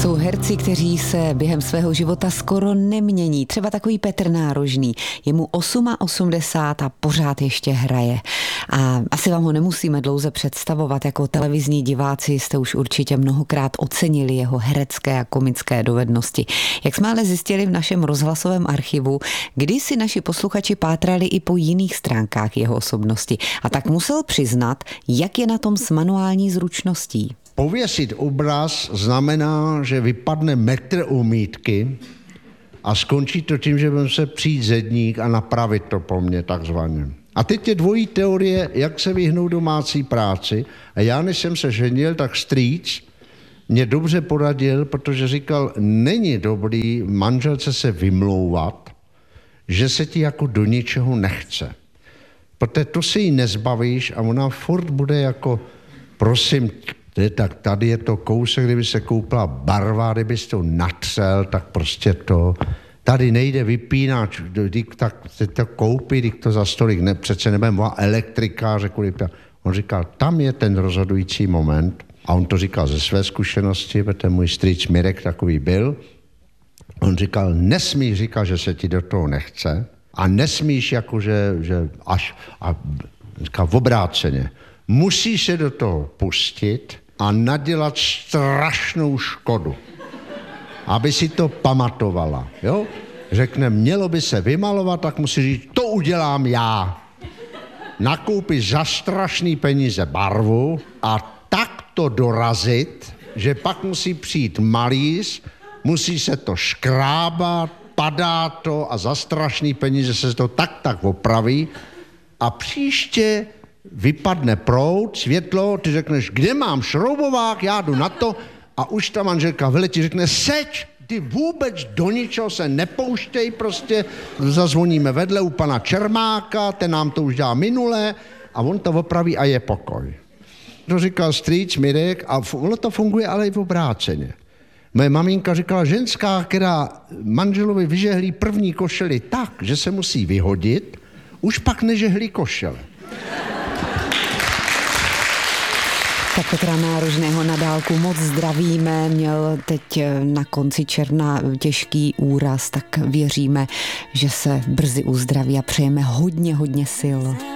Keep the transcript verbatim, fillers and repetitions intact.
Jsou herci, kteří se během svého života skoro nemění. Třeba takový Petr Nárožný. Je mu osmdesát osm a pořád ještě hraje. A asi vám ho nemusíme dlouze představovat. Jako televizní diváci jste už určitě mnohokrát ocenili jeho herecké a komické dovednosti. Jak jsme ale zjistili v našem rozhlasovém archivu, kdy si naši posluchači pátrali i po jiných stránkách jeho osobnosti. A tak musel přiznat, jak je na tom s manuální zručností. Pověsit obraz znamená, že vypadne metr umítky a skončí to tím, že budeme se přijít zedník a napravit to po mně takzvaně. A teď je dvojí teorie, jak se vyhnout domácí práci. A já, než jsem se ženil, tak strýc mě dobře poradil, protože říkal, není dobrý manželce se vymlouvat, že se ti jako do ničeho nechce. Protože to se jí nezbavíš a ona furt bude jako, prosím, tak tady je to kousek, kdyby se koupila barva, kdyby si to natřel, tak prostě to, tady nejde vypínač, tak se to koupí, když to za stolik, ne, přece nebudeme volat elektrikáře, on říkal, tam je ten rozhodující moment a on to říkal ze své zkušenosti, protože můj strýc Mirek takový byl, on říkal, nesmíš říkat, že se ti do toho nechce a nesmíš jakože, že až, a říkal v obráceně, musíš se do toho pustit a nadělat strašnou škodu, aby si to pamatovala. Jo? Řekne, mělo by se vymalovat, tak musí říct, to udělám já. Nakoupit za strašný peníze barvu a tak to dorazit, že pak musí přijít malíř, musí se to škrábat, padá to a za strašný peníze se to tak tak opraví a příště vypadne proud, světlo, ty řekneš, kde mám šroubovák, já jdu na to a už ta manželka vyletí, řekne, seč, ty vůbec do ničeho se nepouštěj, prostě zazvoníme vedle u pana Čermáka, ten nám to už dělá minule a on to opraví a je pokoj. To říkal strýc Mirek a ono to funguje ale i v obráceně. Moje maminka říkala, ženská, která manželovi vyžehlí první košeli tak, že se musí vyhodit, už pak nežehlí košele. Tak Petra Nárožného na dálku moc zdravíme, měl teď na konci června těžký úraz, tak věříme, že se brzy uzdraví a přejeme hodně, hodně sil.